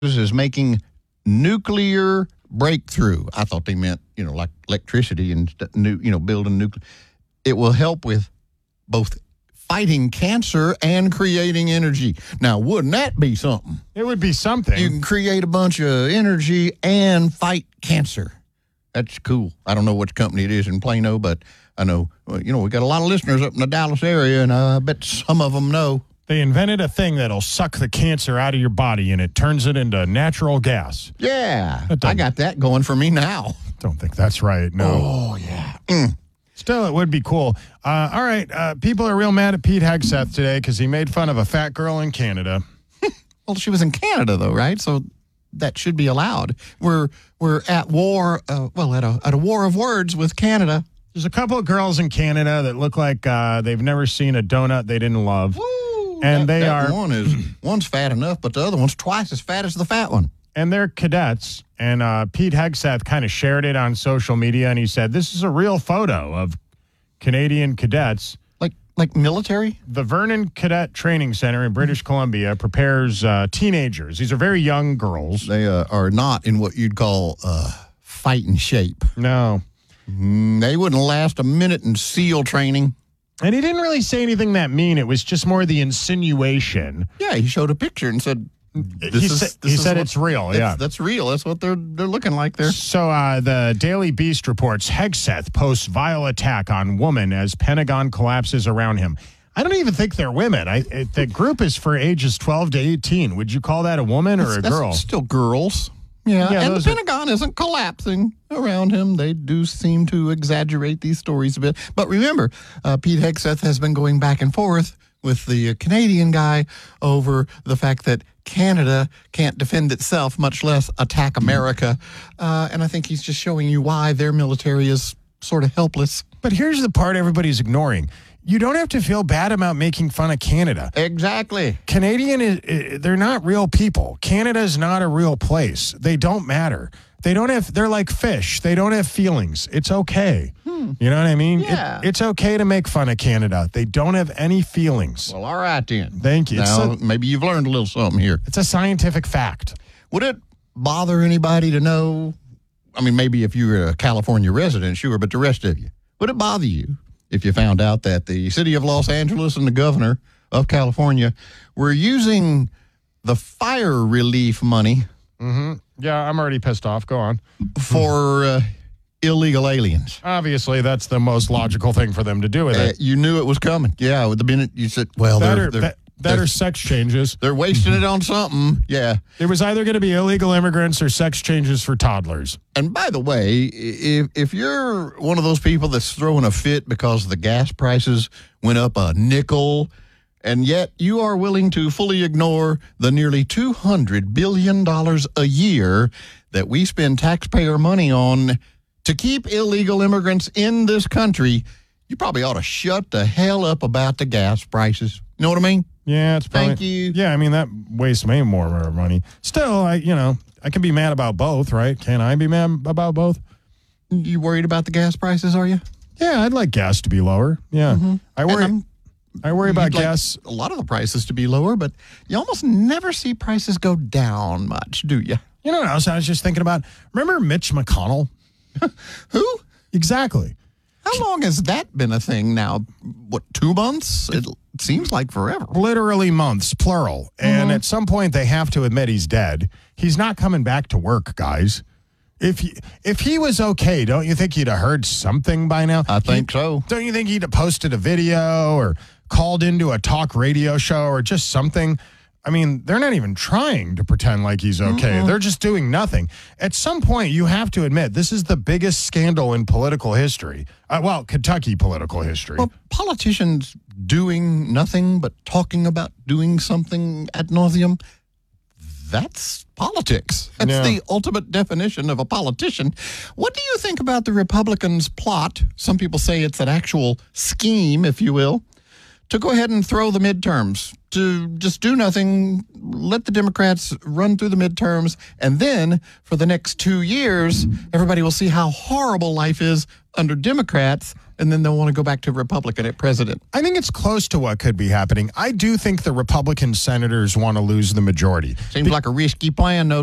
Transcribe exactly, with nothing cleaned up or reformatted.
is making nuclear breakthrough. I thought they meant, you know, like electricity and st- new, you know, building nuclear. It will help with both fighting cancer and creating energy. Now, wouldn't that be something? It would be something. You can create a bunch of energy and fight cancer. That's cool. I don't know which company it is in Plano, but I know, well, you know, we got a lot of listeners up in the Dallas area, and I bet some of them know. They invented a thing that'll suck the cancer out of your body, and it turns it into natural gas. Yeah, I got that going for me now. Don't think that's right, no. Oh, yeah. Mm. Still, it would be cool. Uh, all right, uh, people are real mad at Pete Hegseth today because he made fun of a fat girl in Canada. Well, she was in Canada, though, right? So that should be allowed. We're we're at war, uh, well, at a at a war of words with Canada. There's a couple of girls in Canada that look like uh, they've never seen a donut they didn't love. Woo, and that, they that are one is one's fat enough, but the other one's twice as fat as the fat one. And they're cadets. And uh, Pete Hegseth kind of shared it on social media, and he said, this is a real photo of Canadian cadets. Like like military? The Vernon Cadet Training Center in British Columbia prepares uh, teenagers. These are very young girls. They uh, are not in what you'd call uh, fighting shape. No. Mm, they wouldn't last a minute in SEAL training. And he didn't really say anything that mean. It was just more the insinuation. Yeah, he showed a picture and said, This he is, sa- this he is said what, it's real, that's, yeah. That's real. That's what they're they're looking like there. So uh, the Daily Beast reports Hegseth posts vile attack on woman as Pentagon collapses around him. I don't even think they're women. I, it, the group is for ages twelve to eighteen. Would you call that a woman or that's, a that's girl? Still girls. Yeah, yeah and the are... Pentagon isn't collapsing around him. They do seem to exaggerate these stories a bit. But remember, uh, Pete Hegseth has been going back and forth with the Canadian guy over the fact that Canada can't defend itself, much less attack America. Uh, and I think he's just showing you why their military is sort of helpless. But here's the part everybody's ignoring. You don't have to feel bad about making fun of Canada. Exactly. Canadian, is, they're not real people. Canada is not a real place. They don't matter. They don't have, they're like fish. They don't have feelings. It's okay. Hmm. You know what I mean? Yeah. It, it's okay to make fun of Canada. They don't have any feelings. Well, all right then. Thank you. Now, it's a, maybe you've learned a little something here. It's a scientific fact. Would it bother anybody to know? I mean, maybe if you were a California resident, sure, but the rest of you, would it bother you if you found out that the city of Los Angeles and the governor of California were using the fire relief money? Mm-hmm. Yeah, I'm already pissed off. Go on. For uh, illegal aliens. Obviously, that's the most logical thing for them to do with Uh, it. you knew it was coming. Yeah, with the minute you said, well, That they're, or, they're, that, that they're, or sex changes. they're wasting it on something. Yeah. It was either going to be illegal immigrants or sex changes for toddlers. And by the way, if if you're one of those people that's throwing a fit because the gas prices went up a nickel, and yet you are willing to fully ignore the nearly two hundred billion dollars a year that we spend taxpayer money on to keep illegal immigrants in this country, you probably ought to shut the hell up about the gas prices. You know what I mean? Yeah, it's probably. Thank you. Yeah, I mean, that wastes way more of our money. Still, I, you know, I can be mad about both, right? Can I be mad about both? You worried about the gas prices, are you? Yeah, I'd like gas to be lower. Yeah. Mm-hmm. I worry. I worry about like gas. A lot of the prices to be lower, but you almost never see prices go down much, do you? You know what else I was just thinking about? Remember Mitch McConnell? Who? Exactly. How long has that been a thing now? What, two months? It seems like forever. Literally months, plural. And Mhm. at some point, they have to admit he's dead. He's not coming back to work, guys. If he, if he was okay, don't you think he'd have heard something by now? I think He- so. Don't you think he'd have posted a video or called into a talk radio show or just something? I mean, they're not even trying to pretend like he's okay. Mm-hmm. They're just doing nothing. At some point, you have to admit, this is the biggest scandal in political history. Uh, well, Kentucky political history. Well, politicians doing nothing but talking about doing something ad nauseum, that's politics. That's Yeah. the ultimate definition of a politician. What do you think about the Republicans' plot? Some people say it's an actual scheme, if you will, to go ahead and throw the midterms, to just do nothing, let the Democrats run through the midterms, and then for the next two years, everybody will see how horrible life is under Democrats, and then they'll want to go back to Republican at president. I think it's close to what could be happening. I do think the Republican senators want to lose the majority. Seems like a risky plan, though.